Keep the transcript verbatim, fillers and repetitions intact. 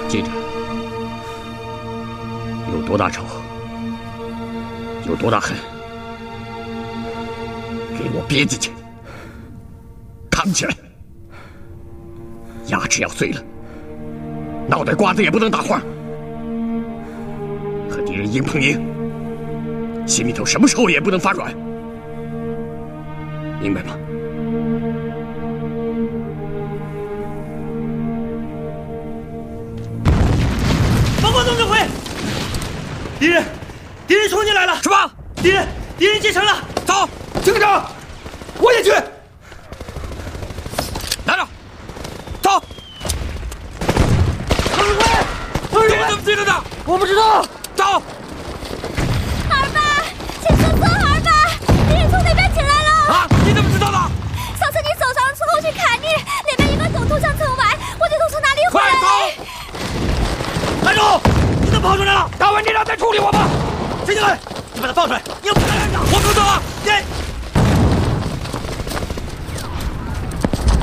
记着，有多大仇，有多大恨，给我憋进去，扛起来。牙齿要碎了，脑袋瓜子也不能打晃。和敌人硬碰硬，心里头什么时候也不能发软，明白吗？ 总指挥，敌人，敌人冲进来了！ 什么？ 敌人，敌人进城了！ 走， 厅长，我也去。 来着，走。 总指挥，总指挥， 你怎么知道的？ 我不知道。 走。 二爸，请速走，二爸，敌人从那边进来了。 啊？你怎么知道的？ 上次你走上之后去看你，那边有个总督向城外，我就从哪里回来。 快走！ 站住！你怎么跑出来了？大问题上再处理我吧。接下来，你把他放出来！你要不然呢？ 我不走啊！ 你。